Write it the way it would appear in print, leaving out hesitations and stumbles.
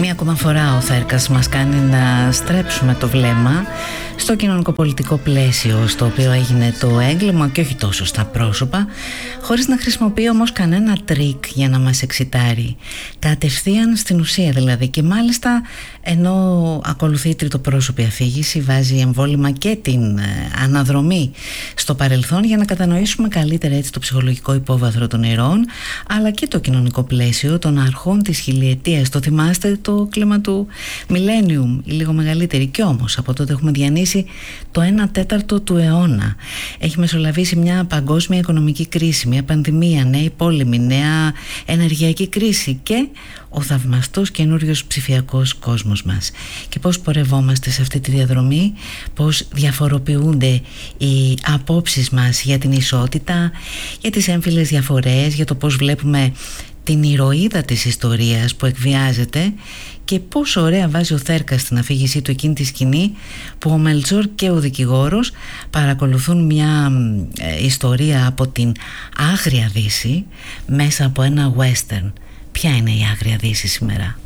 Μία ακόμα φορά ο Θέρκας μας κάνει να στρέψουμε το βλέμμα στο κοινωνικοπολιτικό πλαίσιο στο οποίο έγινε το έγκλημα και όχι τόσο στα πρόσωπα, χωρίς να χρησιμοποιεί όμως κανένα τρίκ για να μας εξιτάρει. Κατευθείαν στην ουσία δηλαδή, και μάλιστα ενώ ακολουθεί τριτοπρόσωπη αφήγηση, βάζει εμβόλυμα και την αναδρομή στο παρελθόν για να κατανοήσουμε καλύτερα έτσι το ψυχολογικό υπόβαθρο των ηρώων, αλλά και το κοινωνικό πλαίσιο των αρχών της χιλιετίας. Το θυμάστε το κλίμα του Millennium, ή λίγο μεγαλύτερη, κι όμως από τότε έχουμε διανύσει το 1/4 του αιώνα. Έχει μεσολαβήσει μια παγκόσμια οικονομική κρίση, μια πανδημία, νέοι πόλεμοι, νέα ενεργειακή κρίση και ο θαυμαστός καινούριος ψηφιακός κόσμος μας. Και πώς πορευόμαστε σε αυτή τη διαδρομή, πώς διαφοροποιούνται οι απόψεις μας για την ισότητα, για τις έμφυλες διαφορές, για το πώς βλέπουμε την ηρωίδα της ιστορίας που εκβιάζεται, και πόσο ωραία βάζει ο Θέρκας στην αφήγησή του εκείνη τη σκηνή που ο Μελτσόρ και ο δικηγόρος παρακολουθούν μια ιστορία από την Άγρια Δύση μέσα από ένα western. Ποια είναι η Άγρια Δύση σήμερα?